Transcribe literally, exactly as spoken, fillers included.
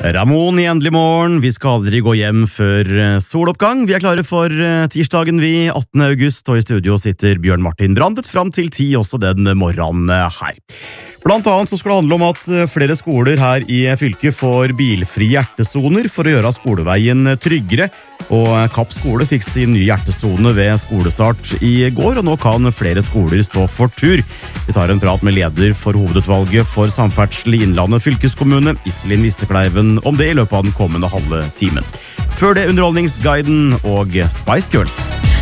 Ramon i Endelig morgen. Vi skal aldri gå hjem før soloppgang. Vi er klare for tirsdagen vi, attende august, og i studio sitter Bjørn Martin Brandet fram til ti også den morgenen her. Blant annet så skal det handle om at flere skoler her i fylket får bilfri hjertesoner for å gjøre skoleveien tryggere, og Kapp skole fikk sin nye hjertesone ved skolestart i går, og nå kan flere skoler stå for tur. Vi tar en prat med leder for hovedutvalget for samferdsel i Innlandet fylkeskommune, Iselin Vistekleiven, om det i løpet av den kommende halve timen. Før det Underholdningsguiden og Spice Girls.